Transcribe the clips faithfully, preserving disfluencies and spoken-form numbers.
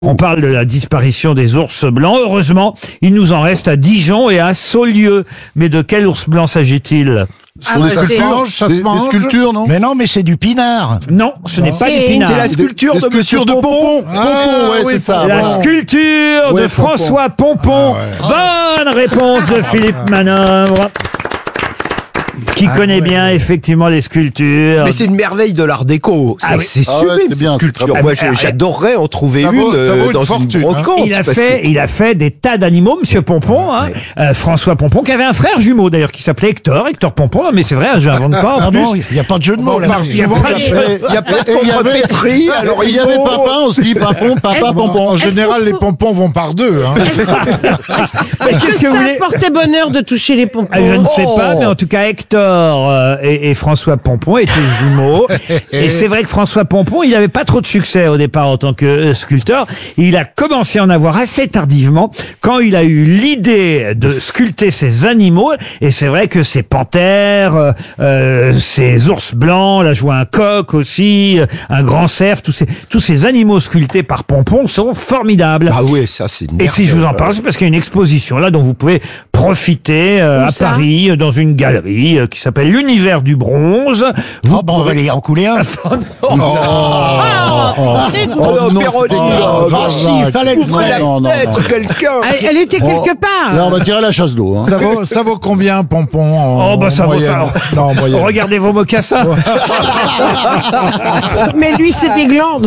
On parle de la disparition des ours blancs. Heureusement, il nous en reste à Dijon et à Saulieu. Mais de quel ours blanc s'agit-il? Ce sont des sculptures, ça des, se mange. des sculptures, non? Mais non, mais c'est du pinard. Non, ce n'est pas du pinard. C'est la sculpture Des de Monsieur sculptures de Pompon. Ah, Pompon, ouais, oui, c'est ça. La voilà. sculpture Ouais, de François Pompon. Bonne réponse de Philippe Manœuvre, qui Ah, connaît ouais. bien effectivement les sculptures. Mais c'est une merveille de l'art déco. Ah C'est oui. c'est Ah ouais, sublime c'est cette bien, c'est sculpture. très bien. Moi, Ah, je- j'adorerais en trouver Ça une, vaut- ça euh, vaut une dans fortune, une hein. brocante. Il a parce fait, que- il a fait des tas d'animaux, Monsieur Pompon, hein. Euh, François Pompon, qui avait un frère jumeau d'ailleurs, qui s'appelait Hector, Hector Pompon. Non, mais c'est vrai, j'invente pas en Ah plus. bon, il n'y a pas de jeu de mots On là. parle Il y a souvent pas de- de- Il y a pas de Et il y avait- contrepétrie, alors Et il y ils avait ont- papa, on se dit papon, papa, pompon. En général, les pompons vont par deux. Hein. Mais qu'est-ce que vous ça voulez? portait bonheur de toucher les pompons. Ah, je ne sais Oh. pas, mais en tout cas, Hector euh, et, et François Pompon étaient jumeaux. Et c'est vrai que François Pompon, il n'avait pas trop de succès au départ en tant que euh, sculpteur. Il a commencé à en avoir assez tardivement quand il a eu l'idée de sculpter ces animaux. Et c'est vrai que ces panthères, euh, euh, ces ours blancs, là je vois un coq aussi, euh, un grand cerf, tous ces, tous ces animaux sculptés par Pompon sont formidables. Ah oui, ça c'est une Et si je vous en merveille. parle, c'est parce qu'il y a une exposition là dont vous pouvez profiter euh, Où à ça Paris, euh, dans une galerie euh, qui s'appelle l'Univers du Bronze. Vous Oh, bon, on va aller en couler un. Oh non, Oh non, Péroni, oh, ah, oh, si, oh, il fallait non, ouvrir la non, non, fenêtre, non. quelqu'un. Elle, elle était quelque part. Là, on va tirer à la chasse d'eau. Hein. Ça vaut, ça vaut combien, pompon en, Oh bah ça en vaut moyenne ça. Non, en moyenne. Regardez vos mocassins. Mais lui, c'est des glandes.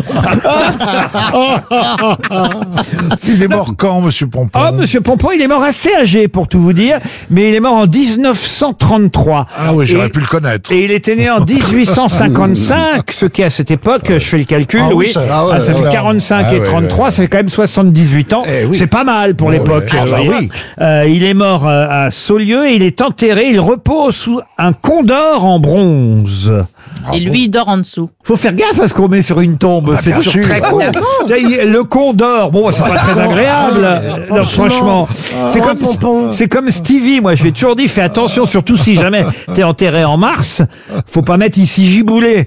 Il est mort quand, monsieur Pompon? Oh, Monsieur Pompon, il est mort assez âgé pour tout vous dire, mais il est mort en dix-neuf cent trente-trois. Ah oui, j'aurais Et- pu le connaître. Et il était né en dix-huit cent cinquante-cinq, ce qui à cette époque, je fais le calcul, Ah oui, oui, ça- ah ouais, ah, ça ouais, fait ouais. quarante-cinq Ah et ouais, trente-trois, ouais. ça fait quand même soixante-dix-huit ans. Eh oui. C'est pas mal pour Ouais, l'époque. ouais. Ah vous bah voyez. oui. Euh, il est mort euh, à Saulieu et il est enterré, il repose sous un condor en bronze. Et lui, il dort en dessous. Faut faire gaffe à ce qu'on met sur une tombe, Bah, c'est bien toujours sûr. très con. Ah, Tu sais, il- Le condor, bon, c'est pas très agréable. Non, franchement, c'est comme Pompon. c'est comme Stevie. Moi, je lui ai toujours dit, fais attention, surtout si jamais t'es enterré en mars, faut pas mettre ici giboulé.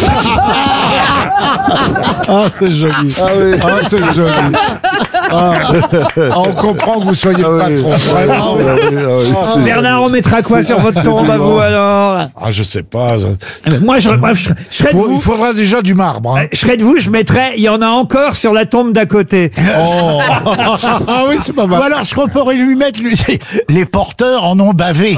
Ah, c'est joli. Ah oui. Ah, c'est joli. Ah. Ah, on comprend que vous soyez Ah le oui. patron. Vraiment. Ah oui, ah oui, ah oui, c'est- Bernard, on mettra quoi sur votre tombe à vous alors? Ah, je sais pas. ça- Moi, je, moi, je, je serais de Faut- il vous. faudra déjà du marbre. Hein. Je serais de vous, je mettrais, il y en a encore sur la tombe d'à côté. Oh. Ah oui, c'est pas Bah. mal. Ah. Ou alors, ce qu'on pourrait lui mettre, lui, c'est les porteurs en ont bavé.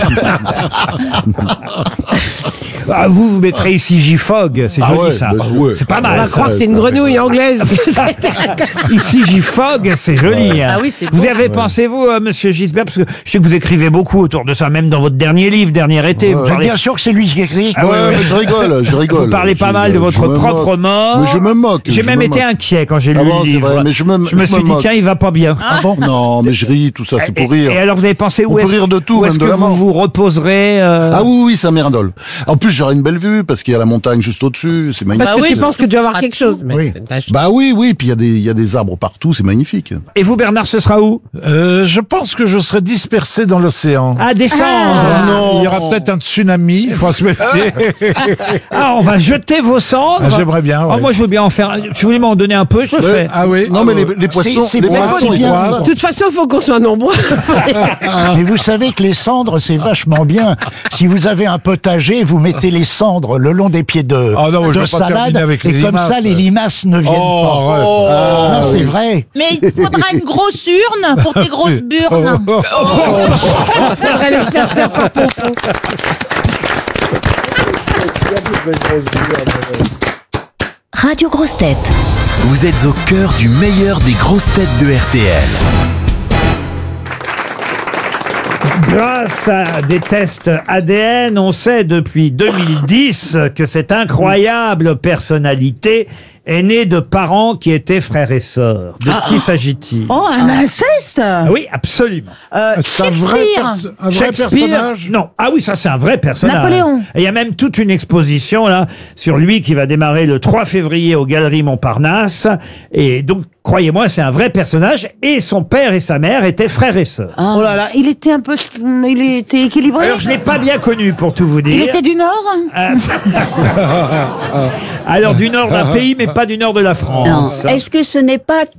Ah, vous, vous mettrez ici J-Fog, c'est Ah joli ouais, ça. bah, ouais. C'est pas On va mal. croire que c'est une grenouille anglaise. Ici J-Fog, c'est joli. hein. Ah oui, c'est Vous beau. avez pensé, vous, euh, monsieur Gisbert, parce que je sais que vous écrivez beaucoup autour de ça, même dans votre dernier livre, dernier été. Vous Mais parlez, bien sûr que c'est lui qui écrit. Ah ouais, Ouais, ouais. mais je rigole, je rigole. vous parlez pas Je- mal de je votre me propre moque. mort. Mais je me moque. J'ai je même me été moque. inquiet quand j'ai lu Ah bon, le c'est livre. vrai, mais je me- je me je suis me dit, moque. tiens, il va pas bien. Ah bon? Non, mais je ris, tout ça, c'est pour Et, rire. et alors, vous avez pensé où On peut est-ce rire de tout, où est-ce même de que la vous mort. vous reposerez euh, Ah oui, oui, ça merdole. En plus, j'aurai une belle vue parce qu'il y a la montagne juste au-dessus. C'est magnifique. Parce Bah que oui. tu penses que tu vas avoir quelque chose. Mais Oui. Bah oui, oui, puis il y a des, il y a des arbres partout, c'est magnifique. Et vous, Bernard, ce sera où? Euh, je pense que je serai dispersé dans l'océan. À descendre. non. Il y aura peut-être un tsunami, il faut se méfier. Ah, on va jeter vos cendres. Ah, j'aimerais bien, Ah, ouais. moi, je veux bien en faire. un. Si vous voulez m'en donner un peu, je le fais. Ah oui. Non, mais les, les poissons, c'est les bon, poissons, c'est ils bien. sont- de toute façon, il faut qu'on soit nombreux. Mais vous savez que les cendres, c'est vachement bien. Si vous avez un potager, vous mettez les cendres le long des pieds de, Ah non, je de vais pas terminer salade, avec et les comme limaces. ça, les limaces ne viennent Oh, pas. arrête. Ah, non, c'est vrai. Mais il faudra une grosse urne pour tes grosses burnes. Faudrait les faire faire par Pompon. Radio Grosses Têtes. Vous êtes au cœur du meilleur des grosses têtes de R T L. Grâce à des tests A D N, on sait depuis deux mille dix que cette incroyable personnalité est née de parents qui étaient frères et sœurs. De qui s'agit-il? Oh, un inceste Ah oui, absolument. euh, C'est un vrai, Shakespeare. perso- un vrai Shakespeare, personnage. non. Ah oui, ça c'est un vrai personnage. Napoléon. Et il y a même toute une exposition là sur lui qui va démarrer le trois février aux Galeries Montparnasse. Et donc, croyez-moi, c'est un vrai personnage. Et son père et sa mère étaient frères et sœurs. Oh là là, il était un peu, il était équilibré. Alors, je l'ai pas bien connu pour tout vous dire. Il était du Nord. Euh, Alors, du nord d'un pays, mais pas du nord de la Non. France. Est-ce que ce n'est pas